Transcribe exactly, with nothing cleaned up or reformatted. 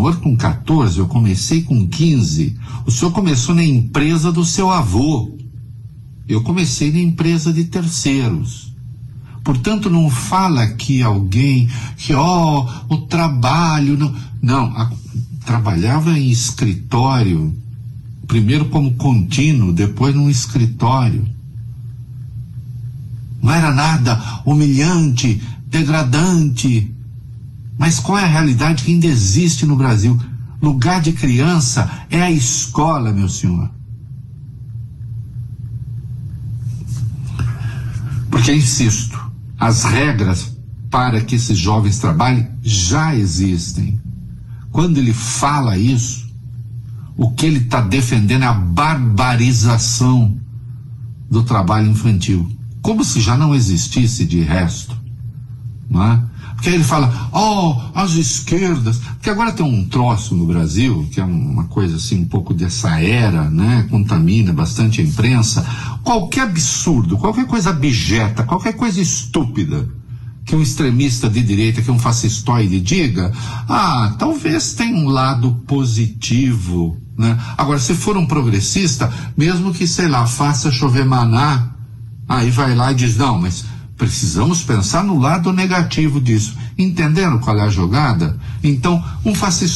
senhor com quatorze, eu comecei com quinze. O senhor começou na empresa do seu avô. Eu comecei na empresa de terceiros. Portanto, não fala que alguém, que, ó, oh, o trabalho, não. Não, a, trabalhava em escritório, primeiro como contínuo, depois num escritório. Não era nada humilhante, degradante. Mas qual é a realidade que ainda existe no Brasil? Lugar de criança é a escola, meu senhor. Porque, insisto, as regras para que esses jovens trabalhem já existem. Quando ele fala isso, o que ele está defendendo é a barbarização do trabalho infantil. Como se já não existisse de resto, não é? Porque aí ele fala, ó, oh, as esquerdas, porque agora tem um troço no Brasil, que é uma coisa assim, um pouco dessa era, né, contamina bastante a imprensa, qualquer absurdo, qualquer coisa abjeta, qualquer coisa estúpida, que um extremista de direita, que um fascistoide diga, ah, talvez tenha um lado positivo, né? Agora, se for um progressista, mesmo que, sei lá, faça chover maná, aí vai lá e diz, não, mas precisamos pensar no lado negativo disso. Entenderam qual é a jogada? Então, um fascista